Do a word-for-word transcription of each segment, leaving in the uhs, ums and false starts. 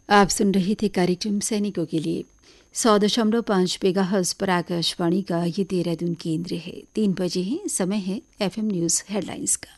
आप सुन रहे थे कार्यक्रम सैनिकों के लिए सौ दशमलव पाँच मेगाहर्ट्ज पर आकाशवाणी का ये देहरादून केंद्र है। तीन बजे है, समय है एफएम न्यूज हेडलाइंस का।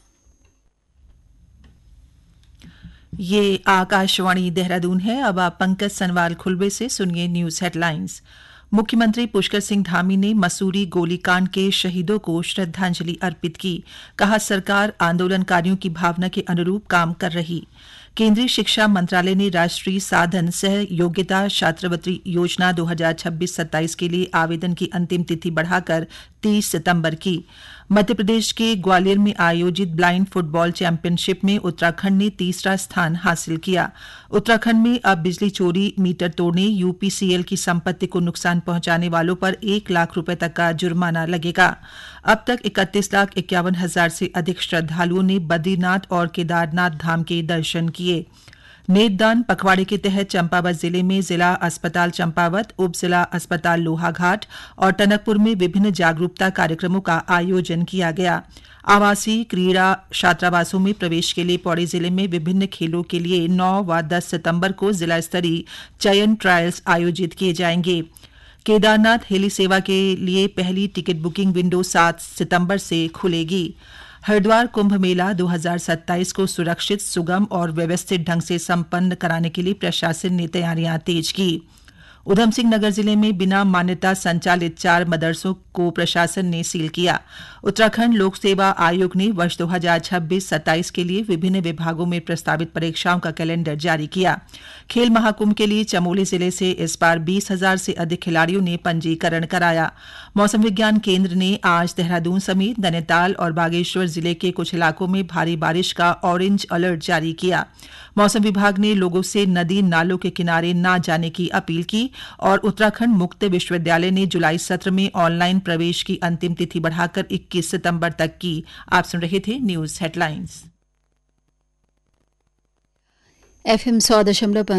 ये आकाशवाणी देहरादून है। अब आप पंकज सनवाल खुलबे से सुनिए न्यूज हेडलाइंस। मुख्यमंत्री पुष्कर सिंह धामी ने मसूरी गोलीकांड के शहीदों को श्रद्धांजलि अर्पित की। कहा, सरकार आंदोलनकारियों की भावना के अनुरूप काम कर रही। केंद्रीय शिक्षा मंत्रालय ने राष्ट्रीय साधन सह योग्यता छात्रवृत्ति योजना दो हज़ार छब्बीस सत्ताईस के लिए आवेदन की अंतिम तिथि बढ़ाकर तीस सितंबर की। मध्य प्रदेश के ग्वालियर में आयोजित ब्लाइंड फुटबॉल चैंपियनशिप में उत्तराखंड ने तीसरा स्थान हासिल किया। उत्तराखंड में अब बिजली चोरी, मीटर तोड़ने, यूपीसीएल की संपत्ति को नुकसान पहुंचाने वालों पर एक लाख रुपए तक का जुर्माना लगेगा। अब तक इकतीस लाख इक्यावन हजार से अधिक श्रद्धालुओं ने बद्रीनाथ और केदारनाथ धाम के दर्शन किए। नेत्रदान पखवाड़े के तहत चंपावत जिले में जिला अस्पताल चंपावत, उप जिला अस्पताल लोहाघाट और टनकपुर में विभिन्न जागरूकता कार्यक्रमों का आयोजन किया गया। आवासीय क्रीड़ा छात्रावासों में प्रवेश के लिए पौड़ी जिले में विभिन्न खेलों के लिए नौ व दस सितंबर को जिला स्तरीय चयन ट्रायल्स आयोजित किए जाएंगे। केदारनाथ हेली सेवा के लिए पहली टिकट बुकिंग विंडो सात सितंबर से खुलेगी। हरिद्वार कुंभ मेला दो हज़ार सत्ताईस को सुरक्षित, सुगम और व्यवस्थित ढंग से संपन्न कराने के लिए प्रशासन ने तैयारियां तेज की। उधमसिंह नगर जिले में बिना मान्यता संचालित चार मदरसों को प्रशासन ने सील किया। उत्तराखंड लोक सेवा आयोग ने वर्ष दो हज़ार छब्बीस सत्ताईस के लिए विभिन्न विभागों में प्रस्तावित परीक्षाओं का कैलेंडर जारी किया। खेल महाकुंभ के लिए चमोली जिले से इस बार बीस हजार से अधिक खिलाड़ियों ने पंजीकरण कराया। मौसम विज्ञान केंद्र ने आज देहरादून समेत नैनीताल और बागेश्वर जिले के कुछ इलाकों में भारी बारिश का ऑरेंज अलर्ट जारी किया। मौसम विभाग ने लोगों से नदी नालों के किनारे न जाने की अपील की और उत्तराखंड मुक्त विश्वविद्यालय ने जुलाई सत्र में ऑनलाइन प्रवेश की अंतिम तिथि बढ़ाकर इक्कीस सितंबर तक की। आप सुन रहे थे न्यूज हेडलाइंस। एफएम सौ दशमलव